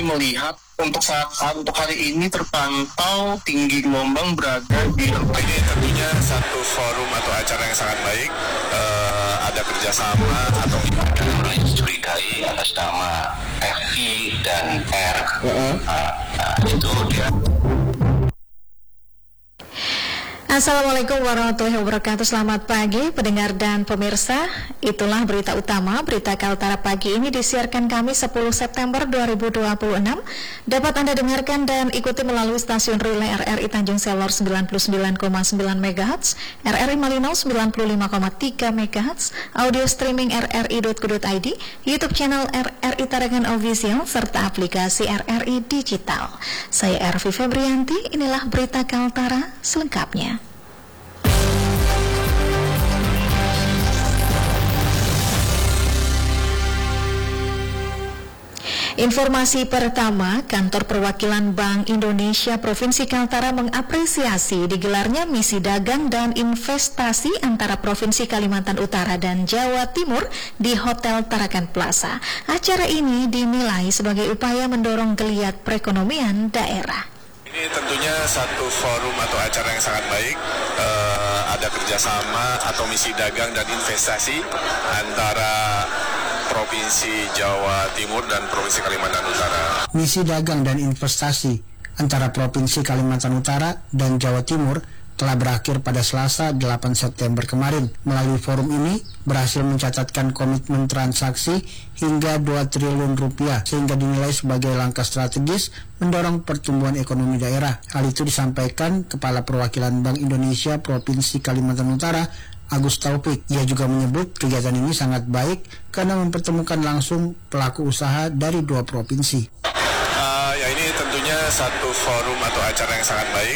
kami melihat untuk hari ini terpantau tinggi gelombang berada di ini tentunya satu forum atau acara yang sangat baik. Ada kerjasama atau ada orang yang dicurigai atas nama FI dan R. Itu dia. Assalamualaikum warahmatullahi wabarakatuh. Selamat pagi pendengar dan pemirsa. Itulah berita utama. Berita Kaltara pagi ini disiarkan Kamis 10 September 2026. Dapat Anda dengarkan dan ikuti melalui stasiun relay RRI Tanjung Selor 99,9 MHz, RRI Malinau 95,3 MHz, audio streaming rri.co.id, YouTube channel RRI Tarakan Official, serta aplikasi RRI Digital. Saya Ervi Febrianti, inilah berita Kaltara selengkapnya. Informasi pertama, Kantor Perwakilan Bank Indonesia Provinsi Kaltara mengapresiasi digelarnya misi dagang dan investasi antara Provinsi Kalimantan Utara dan Jawa Timur di Hotel Tarakan Plaza. Acara ini dinilai sebagai upaya mendorong geliat perekonomian daerah. Ini tentunya satu forum atau acara yang sangat baik. Ada kerjasama atau misi dagang dan investasi antara Provinsi Jawa Timur dan Provinsi Kalimantan Utara. Misi dagang dan investasi antara Provinsi Kalimantan Utara dan Jawa Timur telah berakhir pada Selasa 8 September kemarin. Melalui forum ini berhasil mencatatkan komitmen transaksi hingga 2 triliun rupiah sehingga dinilai sebagai langkah strategis mendorong pertumbuhan ekonomi daerah. Hal itu disampaikan Kepala Perwakilan Bank Indonesia Provinsi Kalimantan Utara, Agus Taufik. Ia juga menyebut kegiatan ini sangat baik karena mempertemukan langsung pelaku usaha dari 2 provinsi. Ini tentunya satu forum atau acara yang sangat baik.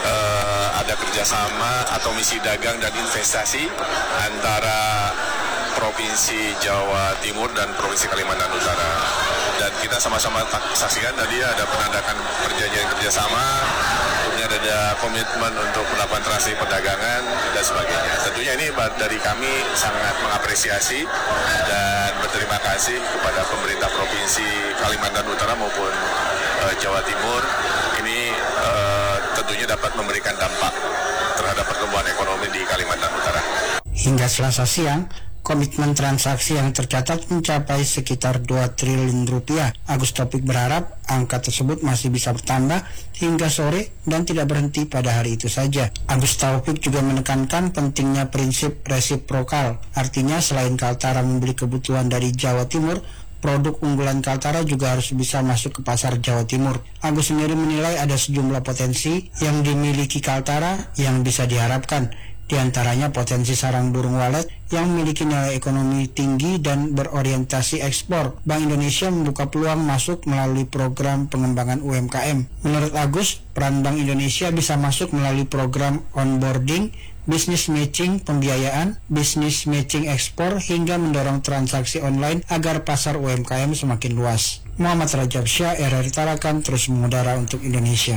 Ada kerjasama atau misi dagang dan investasi antara Provinsi Jawa Timur dan Provinsi Kalimantan Utara. Dan kita sama-sama saksikan tadi ada penandakan perjanjian kerjasama, kemudian ada komitmen untuk melakukan transaksi perdagangan dan sebagainya. Tentunya ini dari kami sangat mengapresiasi dan berterima kasih kepada pemerintah Provinsi Kalimantan Utara maupun Jawa Timur. Ini tentunya dapat memberikan dampak terhadap pertumbuhan ekonomi di Kalimantan Utara. Hingga Selasa siang, komitmen transaksi yang tercatat mencapai sekitar 2 triliun rupiah. Agus Taufik berharap angka tersebut masih bisa bertambah hingga sore dan tidak berhenti pada hari itu saja. Agus Taufik juga menekankan pentingnya prinsip resiprokal. Artinya selain Kaltara membeli kebutuhan dari Jawa Timur, produk unggulan Kaltara juga harus bisa masuk ke pasar Jawa Timur. Agus sendiri menilai ada sejumlah potensi yang dimiliki Kaltara yang bisa diharapkan. Di antaranya potensi sarang burung walet yang memiliki nilai ekonomi tinggi dan berorientasi ekspor. Bank Indonesia membuka peluang masuk melalui program pengembangan UMKM. Menurut Agus, peran Bank Indonesia bisa masuk melalui program onboarding, bisnis matching pembiayaan, bisnis matching ekspor, hingga mendorong transaksi online agar pasar UMKM semakin luas. Muhammad Rajab Syah, RRI Tarakan, terus mengudara untuk Indonesia.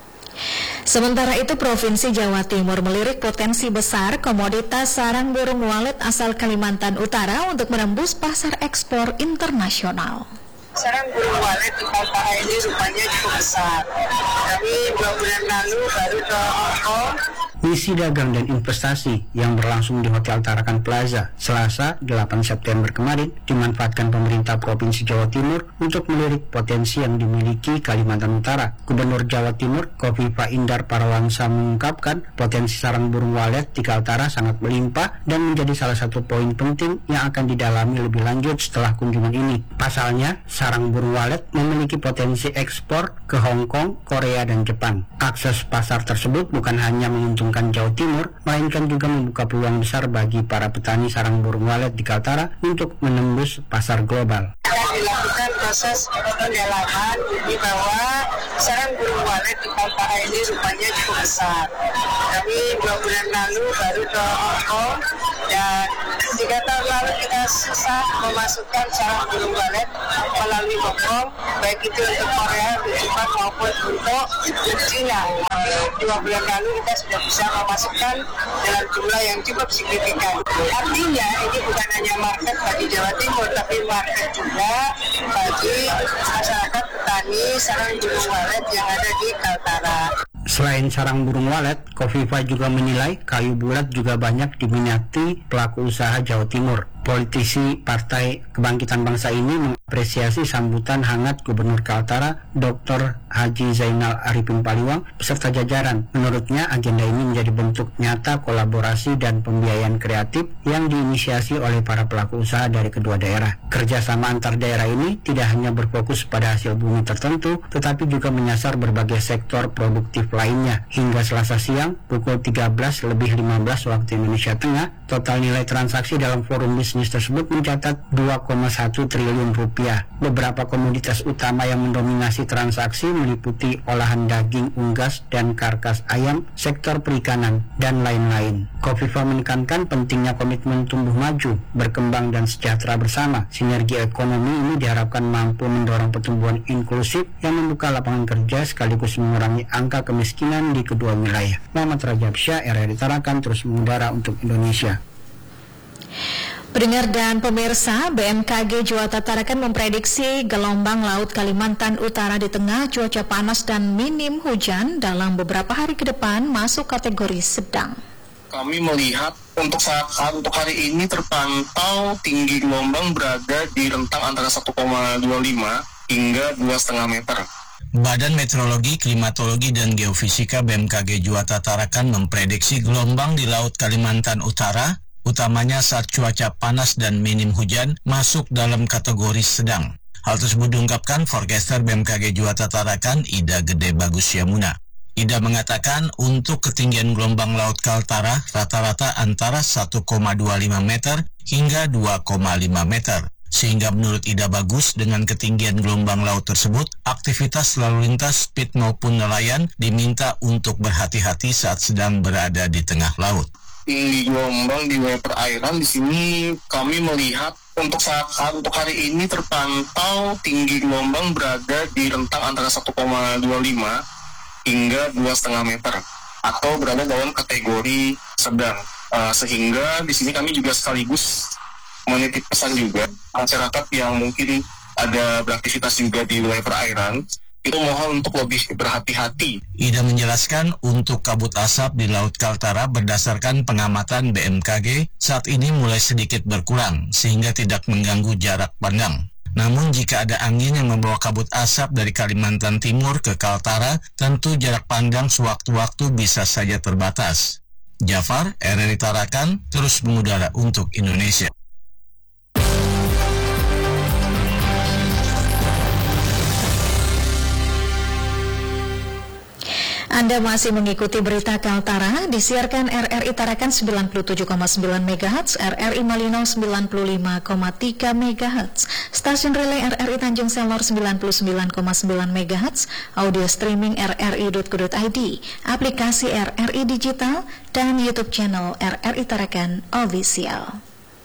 Sementara itu, Provinsi Jawa Timur melirik potensi besar komoditas sarang burung walet asal Kalimantan Utara untuk menembus pasar ekspor internasional. Sarang burung walet di Kaltara ini rupanya cukup besar. Kami 2 bulan lalu baru ke Hongkong. Misi dagang dan investasi yang berlangsung di Hotel Tarakan Plaza Selasa 8 September kemarin dimanfaatkan pemerintah Provinsi Jawa Timur untuk melirik potensi yang dimiliki Kalimantan Utara. Gubernur Jawa Timur Khofifah Indar Parawansa mengungkapkan potensi sarang burung walet di Kaltara sangat melimpah dan menjadi salah satu poin penting yang akan didalami lebih lanjut setelah kunjungan ini. Pasalnya, sarang burung walet memiliki potensi ekspor ke Hong Kong, Korea, dan Jepang. Akses pasar tersebut bukan hanya menguntungkan Jawa Timur, melainkan juga membuka peluang besar bagi para petani sarang burung walet di Kaltara untuk menembus pasar global. Akan dilakukan proses pendalaman di bawah sarang burung walet di Kaltara ini rupanya cukup besar. Kami 2 bulan lalu baru ke Hongkong dan 3 tahun lalu kita susah memasukkan sarang burung walet melalui Hongkong, baik itu untuk Korea, Jepang maupun untuk China. 2 bulan lalu kita sudah bisa memasukkan dalam jumlah yang cukup signifikan. Artinya ini bukan hanya market bagi Jawa Timur, tapi market juga bagi masyarakat petani menangani sarang burung walet yang ada di Kaltara. Selain sarang burung walet, Kofifa juga menilai kayu bulat juga banyak diminati pelaku usaha Jawa Timur. Politisi Partai Kebangkitan Bangsa ini mengapresiasi sambutan hangat Gubernur Kaltara Dr. Haji Zainal Arifin Paliwang beserta jajaran. Menurutnya agenda ini menjadi bentuk nyata kolaborasi dan pembiayaan kreatif yang diinisiasi oleh para pelaku usaha dari kedua daerah. Kerjasama antar daerah ini tidak hanya berfokus pada hasil bumi tertentu, tetapi juga menyasar berbagai sektor produktif lainnya. Hingga Selasa siang pukul 13.15 waktu Indonesia Tengah, total nilai transaksi dalam forum bisnis tersebut mencatat 2,1 triliun rupiah. Beberapa komoditas utama yang mendominasi transaksi meliputi olahan daging unggas dan karkas ayam, sektor perikanan, dan lain-lain. Kofifa menekankan pentingnya komitmen tumbuh maju, berkembang dan sejahtera bersama. Sinergi ekonomi ini diharapkan mampu mendorong pertumbuhan inklusif yang membuka lapangan kerja sekaligus mengurangi angka kemiskinan di kedua wilayah. Muhammad Rajab Syah, RRI Tarakan, terus mengudara untuk Indonesia. Pendengar dan pemirsa, BMKG Juwata Tarakan memprediksi gelombang laut Kalimantan Utara di tengah cuaca panas dan minim hujan dalam beberapa hari ke depan masuk kategori sedang. Kami melihat untuk hari ini terpantau tinggi gelombang berada di rentang antara 1,25 hingga 2,5 meter. Badan Meteorologi, Klimatologi, dan Geofisika BMKG Juwata Tarakan memprediksi gelombang di Laut Kalimantan Utara, utamanya saat cuaca panas dan minim hujan, masuk dalam kategori sedang. Hal tersebut diungkapkan forecaster BMKG Juwata Tarakan, Ida Gede Bagus Yamuna. Ida mengatakan untuk ketinggian gelombang Laut Kaltara rata-rata antara 1,25 meter hingga 2,5 meter. Sehingga menurut Ida Bagus, dengan ketinggian gelombang laut tersebut, aktivitas lalu lintas speed maupun nelayan diminta untuk berhati-hati saat sedang berada di tengah laut. Tinggi gelombang di wilayah perairan di sini kami melihat untuk hari ini terpantau tinggi gelombang berada di rentang antara 1,25 hingga 2,5 meter atau berada dalam kategori sedang. Sehingga di sini kami juga sekaligus menitip pesan juga masyarakat yang mungkin ada beraktivitas juga di wilayah perairan, itu mohon untuk lebih berhati-hati. Ida menjelaskan untuk kabut asap di Laut Kaltara berdasarkan pengamatan BMKG saat ini mulai sedikit berkurang sehingga tidak mengganggu jarak pandang. Namun jika ada angin yang membawa kabut asap dari Kalimantan Timur ke Kaltara, tentu jarak pandang sewaktu-waktu bisa saja terbatas. Jafar, RRI Tarakan, terus mengudara untuk Indonesia. Anda masih mengikuti berita Kaltara, disiarkan RRI Tarakan 97,9 MHz, RRI Malino 95,3 MHz, stasiun relay RRI Tanjung Selor 99,9 MHz, audio streaming rri.co.id, aplikasi RRI Digital, dan YouTube channel RRI Tarakan Official.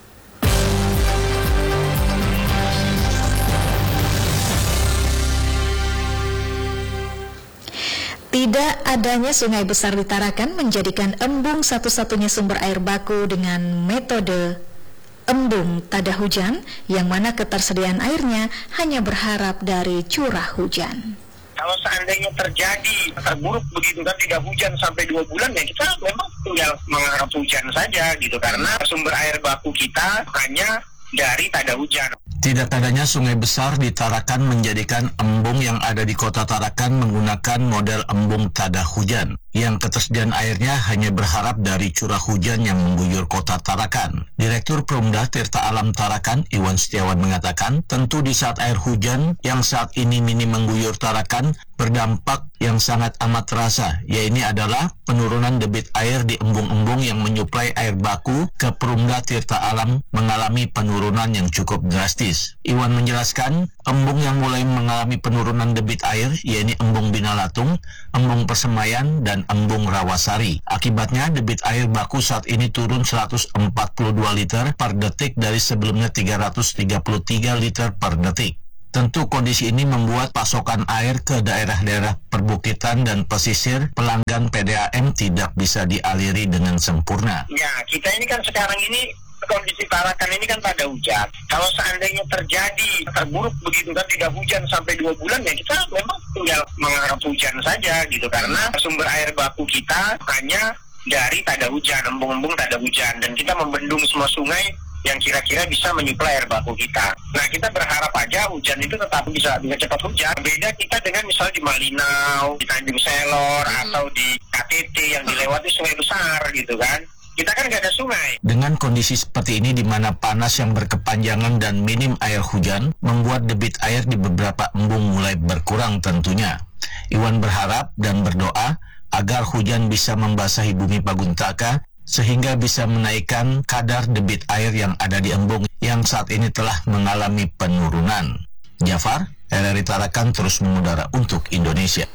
Tidak adanya sungai besar di Tarakan menjadikan embung satu-satunya sumber air baku dengan metode embung tada hujan, yang mana ketersediaan airnya hanya berharap dari curah hujan. Kalau seandainya terjadi terburuk begitu kan tidak hujan sampai 2 bulan, ya kita memang tinggal mengharap hujan saja gitu, karena sumber air baku kita hanya dari tada hujan. Tidak adanya sungai besar di Tarakan menjadikan embung yang ada di kota Tarakan menggunakan model embung tada hujan, yang ketersediaan airnya hanya berharap dari curah hujan yang mengguyur kota Tarakan. Direktur Perumda Tirta Alam Tarakan, Iwan Setiawan, mengatakan tentu di saat air hujan yang saat ini minim mengguyur Tarakan berdampak yang sangat amat terasa, yaitu adalah penurunan debit air di embung-embung yang menyuplai air baku ke Perumda Tirta Alam mengalami penurunan yang cukup drastis. Iwan menjelaskan, embung yang mulai mengalami penurunan debit air yaitu embung Binalatung, embung Persemayan, dan embung Rawasari. Akibatnya debit air baku saat ini turun 142 liter per detik dari sebelumnya 333 liter per detik. Tentu kondisi ini membuat pasokan air ke daerah-daerah perbukitan dan pesisir pelanggan PDAM tidak bisa dialiri dengan sempurna. Ya, kita ini kan sekarang ini kondisi Tarakan ini kan pada hujan. Kalau seandainya terjadi terburuk begitu kan tidak hujan sampai 2 bulan, ya kita memang tinggal mengharap hujan saja gitu, karena sumber air baku kita hanya dari tada hujan, embung-embung tada hujan, dan kita membendung semua sungai yang kira-kira bisa menyuplai air baku kita. Nah, kita berharap aja hujan itu tetap bisa cepat hujan. Beda kita dengan misalnya di Malinau, di Tanjung Selor, atau di KTT yang dilewati sungai besar gitu kan. Kita kan nggak ada sungai. Dengan kondisi seperti ini di mana panas yang berkepanjangan dan minim air hujan membuat debit air di beberapa embung mulai berkurang tentunya. Iwan berharap dan berdoa agar hujan bisa membasahi bumi Paguntaka sehingga bisa menaikkan kadar debit air yang ada di embung yang saat ini telah mengalami penurunan. Jafar, RRI Tarakan terus mengudara untuk Indonesia.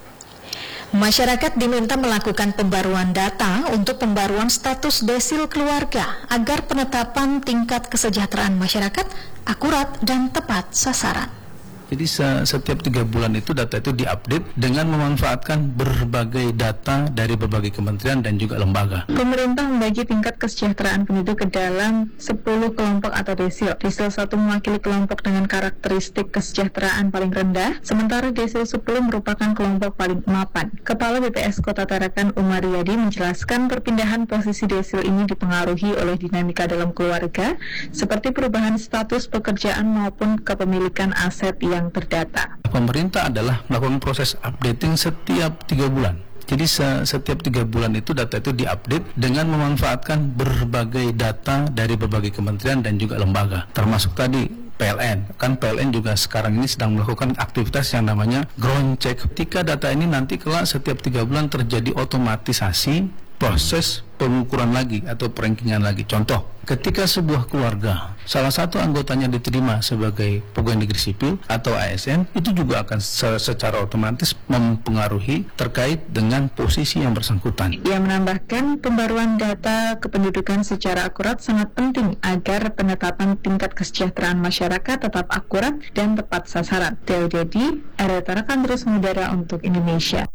Masyarakat diminta melakukan pembaruan data untuk pembaruan status desil keluarga agar penetapan tingkat kesejahteraan masyarakat akurat dan tepat sasaran. Jadi setiap 3 bulan itu data itu diupdate dengan memanfaatkan berbagai data dari berbagai kementerian dan juga lembaga. Pemerintah membagi tingkat kesejahteraan penduduk ke dalam 10 kelompok atau desil. Desil 1 mewakili kelompok dengan karakteristik kesejahteraan paling rendah, sementara desil 10 merupakan kelompok paling mapan. Kepala BPS Kota Tarakan Umar Riyadi menjelaskan perpindahan posisi desil ini dipengaruhi oleh dinamika dalam keluarga, seperti perubahan status pekerjaan maupun kepemilikan aset yang terdata. Pemerintah adalah melakukan proses updating setiap 3 bulan. Jadi setiap 3 bulan itu data itu diupdate dengan memanfaatkan berbagai data dari berbagai kementerian dan juga lembaga. Termasuk tadi PLN. Kan PLN juga sekarang ini sedang melakukan aktivitas yang namanya ground check. Ketika data ini nanti kelak setiap 3 bulan terjadi otomatisasi proses pengukuran lagi atau perankingan lagi. Contoh, ketika sebuah keluarga salah satu anggotanya diterima sebagai pegawai negeri sipil atau ASN, itu juga akan secara otomatis mempengaruhi terkait dengan posisi yang bersangkutan. Ia menambahkan pembaruan data kependudukan secara akurat sangat penting agar penetapan tingkat kesejahteraan masyarakat tetap akurat dan tepat sasaran. Teodedi, RRI Tarakan terus mengudara untuk Indonesia.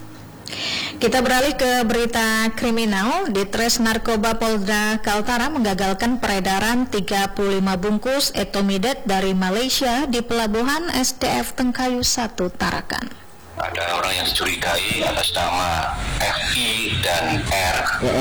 Kita beralih ke berita kriminal. Ditres Narkoba Polda Kaltara menggagalkan peredaran 35 bungkus etomidat dari Malaysia di pelabuhan SDF Tengkayu 1 Tarakan. Ada orang yang dicurigai atas nama FI dan R.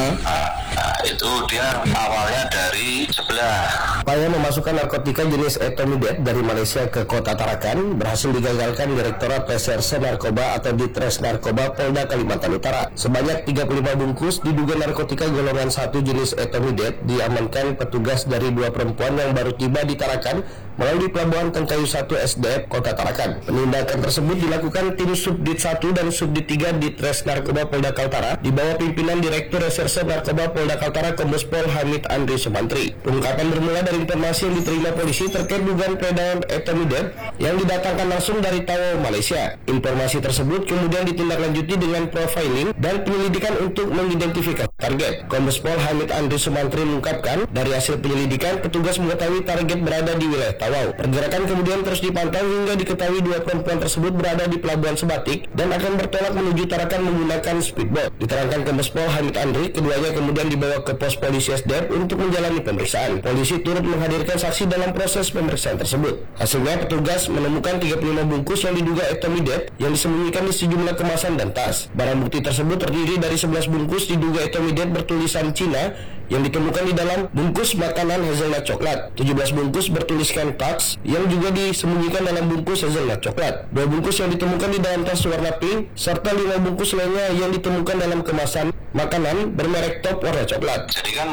Itu dia awalnya dari sebelah. Upaya memasukkan narkotika jenis etomidat dari Malaysia ke Kota Tarakan berhasil digagalkan Direktorat Reserse Narkoba atau Ditres Narkoba Polda Kalimantan Utara. Sebanyak 35 bungkus diduga narkotika golongan 1 jenis etomidat diamankan petugas dari 2 perempuan yang baru tiba di Tarakan melalui pelabuhan Tengkayu 1 SDF Kota Tarakan. Penindakan tersebut dilakukan tim Subdit 1 dan Subdit 3 Ditres Narkoba Polda Kaltara di bawah pimpinan Direktur Reserse Narkoba Polda Kaltara Kombes Pol Hamid Andri Sumantri. Pengungkapan bermula dari informasi yang diterima polisi terkait dugaan peredaran etomidat yang didatangkan langsung dari Tawau, Malaysia. Informasi tersebut kemudian ditindaklanjuti dengan profiling dan penyelidikan untuk mengidentifikasi target. Kombes Pol Hamid Andri Sumantri mengungkapkan, dari hasil penyelidikan petugas mengetahui target berada di wilayah Tawau. Pergerakan kemudian terus dipantau hingga diketahui 2 perempuan tersebut berada di pelabuhan Sebatik dan akan bertolak menuju Tarakan menggunakan speedboat. Diterangkan Kombes Pol Hamid Andri, keduanya kemudian dibawa ke pos polisi SDF untuk menjalani pemeriksaan. Polisi turut menghadirkan saksi dalam proses pemeriksaan tersebut. Hasilnya petugas menemukan 35 bungkus yang diduga etomidat yang disembunyikan di sejumlah kemasan dan tas. Barang bukti tersebut terdiri dari 11 bungkus diduga etomidat bertulisan Cina yang ditemukan di dalam bungkus makanan hazelnut coklat. 17 bungkus bertuliskan Tax yang juga disembunyikan dalam bungkus hazelnut coklat. 2 bungkus yang ditemukan di dalam tas warna pink serta 5 bungkus lainnya yang ditemukan dalam kemasan makanan bermerek Top warna coklat. Jadi kan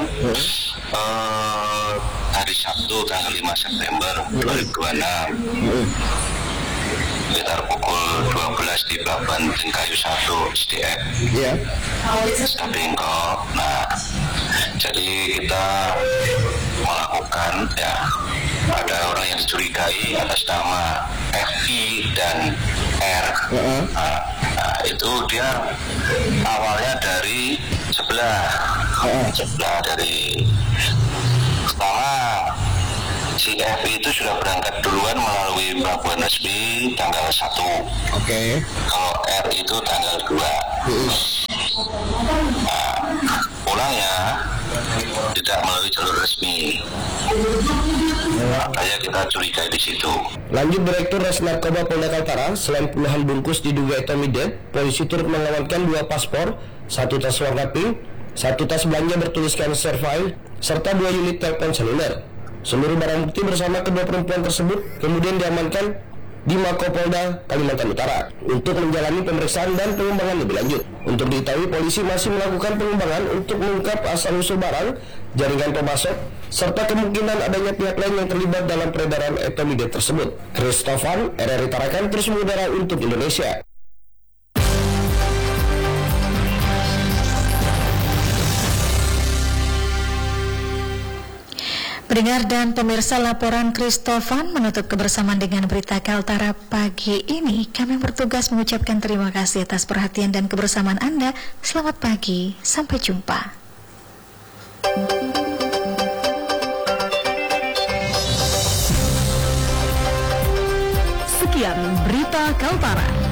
hari Sabtu tanggal 5 September 2026 sekitar pukul 12 di pelabuhan Tengkayu 1 SDF Bengkok. Nah, jadi kita melakukan ada orang yang dicurigai atas nama FI dan R. Itu dia awalnya dari sebelah dari pertama si F itu sudah berangkat duluan melalui pelabuhan resmi tanggal 1. Kalau R itu tanggal 2. Pulangnya tidak melalui jalur resmi. Makanya kita curigai di situ. Lanjut Direktur Res Narkoba Polda Kaltara, selain puluhan bungkus diduga etomidate, polisi turut mengamankan 2 paspor, 1 tas warna pink, 1 tas belanja bertuliskan Servile, serta 2 unit telepon seluler. Seluruh barang bukti bersama kedua perempuan tersebut kemudian diamankan di Makopolda Kalimantan Utara untuk menjalani pemeriksaan dan pengembangan lebih lanjut. Untuk diketahui, polisi masih melakukan pengembangan untuk mengungkap asal-usul barang, jaringan pemasok, serta kemungkinan adanya pihak lain yang terlibat dalam peredaran etomidate tersebut. Christophan, RRI Tarakan, terus mengudara untuk Indonesia. Pendengar dan pemirsa, laporan Christophan menutup kebersamaan dengan berita Kaltara pagi ini. Kami bertugas mengucapkan terima kasih atas perhatian dan kebersamaan Anda. Selamat pagi, sampai jumpa. Sekian berita Kaltara.